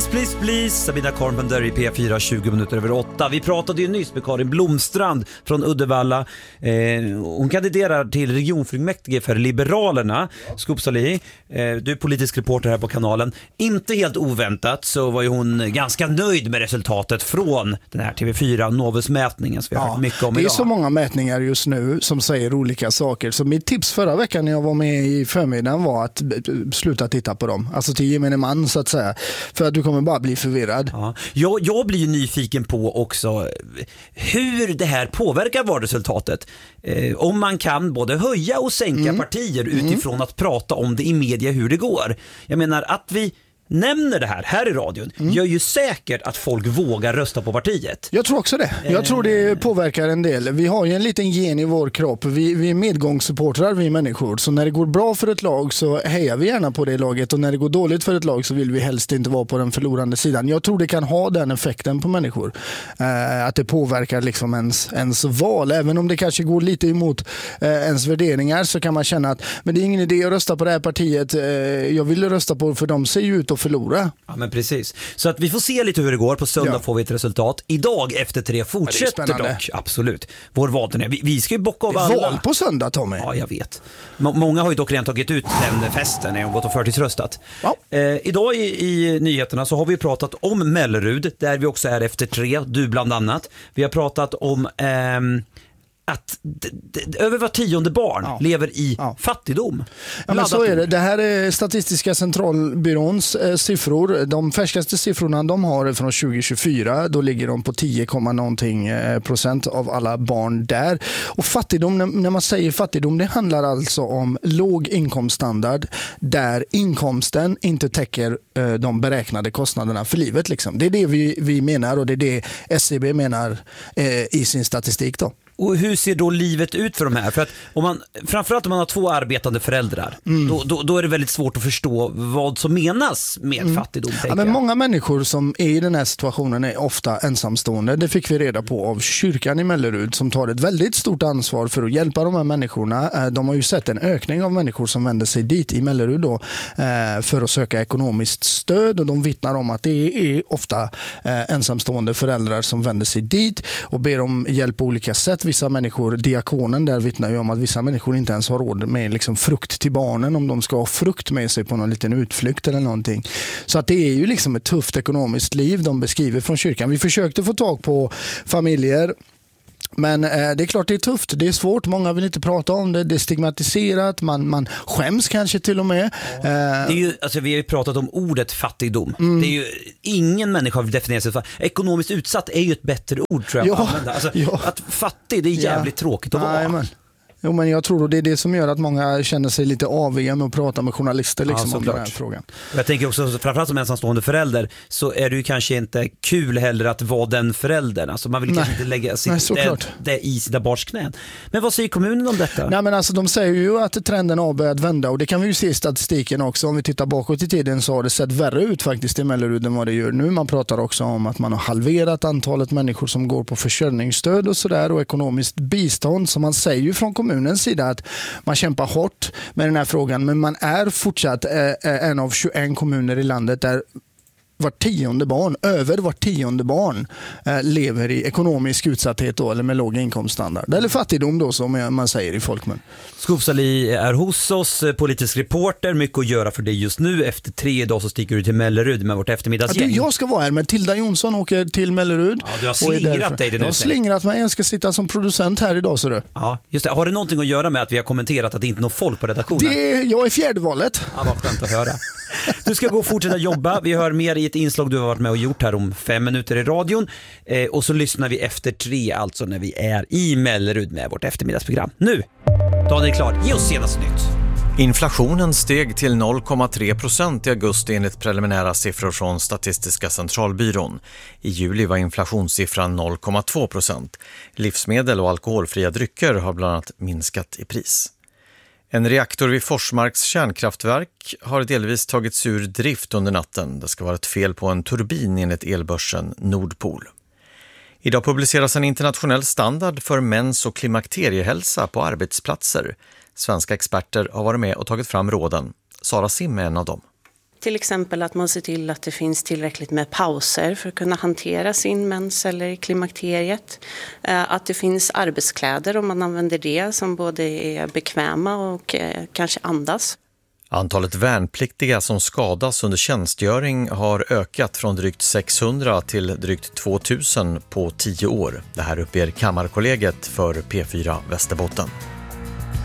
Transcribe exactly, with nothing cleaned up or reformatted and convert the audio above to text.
Please, please, please. Sabina Carpenter i P fyra, tjugo minuter över åtta. Vi pratade ju nyss med Karin Blomstrand från Uddevalla. Eh, hon kandiderar till regionfullmäktige för Liberalerna. Skopsali, eh, du är politisk reporter här på kanalen. Inte helt oväntat så var ju hon ganska nöjd med resultatet från den här T V fyra-Novus-mätningen. Så vi har ja, hört mycket om det är idag. så många mätningar just nu som säger olika saker. Så mitt tips förra veckan när jag var med i förmiddagen var att sluta titta på dem. Alltså till gemene man så att säga. För att du kommer bara bli förvirrad. Ja. Jag, jag blir ju nyfiken på också hur det här påverkar valresultatet. Eh, om man kan både höja och sänka mm. partier utifrån mm. att prata om det i media hur det går. Jag menar att vi nämner det här här i radion mm. gör ju säkert att folk vågar rösta på partiet. Jag tror också det. Jag tror det påverkar en del. Vi har ju en liten gen i vår kropp. Vi, vi är medgångssupportrar, vi människor. Så när det går bra för ett lag så hejar vi gärna på det laget. Och när det går dåligt för ett lag så vill vi helst inte vara på den förlorande sidan. Jag tror det kan ha den effekten på människor. Eh, att det påverkar liksom ens, ens val. Även om det kanske går lite emot eh, ens värderingar så kan man känna att men det är ingen idé att rösta på det här partiet. Eh, jag vill rösta på för de ser ju ut att förlora. Ja, men precis. Så att vi får se lite hur det går. På söndag ja. får vi ett resultat. Idag efter tre fortsätter ja, dock. Absolut. Vår valturné. Vi, vi ska ju bocka av alla. Val på söndag, Tommy. Ja, jag vet. M- många har ju dock redan tagit ut den festen när de gått och förtidsröstat. Ja. Eh, idag i, i nyheterna så har vi pratat om Mellerud, där vi också är efter tre, du bland annat. Vi har pratat om ehm, att d- d- över var tionde barn ja. lever i ja. fattigdom. Ja, men så är det. Det här är Statistiska centralbyråns eh, siffror. De färskaste siffrorna de har från tjugo tjugofyra. Då ligger de på tio, någonting eh, procent av alla barn där. Och fattigdom, när, när man säger fattigdom, det handlar alltså om låg inkomststandard där inkomsten inte täcker eh, de beräknade kostnaderna för livet. Liksom. Det är det vi, vi menar och det är det S C B menar eh, i sin statistik då. Och hur ser då livet ut för de här? För att om man, framförallt om man har två arbetande föräldrar, mm. då, då, då är det väldigt svårt att förstå vad som menas med mm. fattigdom. Ja, men många människor som är i den här situationen är ofta ensamstående. Det fick vi reda på av kyrkan i Mellerud som tar ett väldigt stort ansvar för att hjälpa de här människorna. De har ju sett en ökning av människor som vänder sig dit i Mellerud då, för att söka ekonomiskt stöd och de vittnar om att det är ofta ensamstående föräldrar som vänder sig dit och ber om hjälp på olika sätt. Vissa människor, diakonen där vittnar ju om att vissa människor inte ens har råd med liksom frukt till barnen om de ska ha frukt med sig på någon liten utflykt eller någonting. Så att det är ju liksom ett tufft ekonomiskt liv de beskriver från kyrkan. Vi försökte få tag på familjer. Men eh, det är klart det är tufft, det är svårt, många vill inte prata om det, det är stigmatiserat, man, man skäms kanske till och med. Ja. Eh, det är ju, alltså, vi har ju pratat om ordet fattigdom. Mm. Det är ju, ingen människa vill definiera sig för ekonomiskt utsatt är ju ett bättre ord tror jag. Ja, alltså, ja. Att fattig, det är jävligt ja. tråkigt att vara. Nej, Jo, men jag tror att det är det som gör att många känner sig lite aviga med att prata med journalister liksom, ja, om den här frågan. Jag tänker också, framförallt som ensamstående förälder så är det ju kanske inte kul heller att vara den föräldern. Alltså man vill Nej. kanske inte lägga sitt, Nej, det, det i sina barns knän. Men vad säger kommunen om detta? Nej, men alltså, de säger ju att trenden har börjat vända och det kan vi ju se i statistiken också. Om vi tittar bakåt i tiden så har det sett värre ut faktiskt i Mellerud än vad det gör nu. Man pratar också om att man har halverat antalet människor som går på försörjningsstöd och sådär och ekonomiskt bistånd. Så man säger ju från kommunens sida att man kämpar hårt med den här frågan, men man är fortsatt eh, en av tjugoett kommuner i landet där var tionde barn, över var tionde barn eh, lever i ekonomisk utsatthet då, eller med låg inkomststandard. Eller fattigdom då som man säger i folkmun. Skopsali är hos oss, politisk reporter, mycket att göra för dig just nu. Efter tre dagar så sticker du till Mellerud med vårt eftermiddagsgäng. Ja, jag ska vara här med Tilda Jonsson åker till Mellerud. Ja, du har slingrat dig. Jag har slingrat mig, jag ska sitta som producent här idag så du. Ja, just det. Har det någonting att göra med att vi har kommenterat att det inte är någon folk på redaktionen? Det, jag är fjärdevalet. Ja, vad skönt att höra. Du ska gå och fortsätta jobba. Vi hör mer i ett inslag du har varit med och gjort här om fem minuter i radion. Eh, och så lyssnar vi efter tre, alltså när vi är i Mellerud med vårt eftermiddagsprogram. Nu, dagen är klar. Ge oss senast nytt. Inflationen steg till noll komma tre procent i augusti enligt preliminära siffror från Statistiska centralbyrån. I juli var inflationssiffran noll komma två procent. Livsmedel och alkoholfria drycker har bland annat minskat i pris. En reaktor vid Forsmarks kärnkraftverk har delvis tagits ur drift under natten. Det ska vara ett fel på en turbin enligt elbörsen Nordpol. Idag publiceras en internationell standard för mäns- och klimakteriehälsa på arbetsplatser. Svenska experter har varit med och tagit fram råden. Sara Sim är en av dem. Till exempel att man ser till att det finns tillräckligt med pauser för att kunna hantera sin mens eller klimakteriet. Att det finns arbetskläder om man använder det som både är bekväma och kanske andas. Antalet värnpliktiga som skadas under tjänstgöring har ökat från drygt sexhundra till drygt tvåtusen på tio år. Det här uppger Kammarkollegiet för P fyra Västerbotten.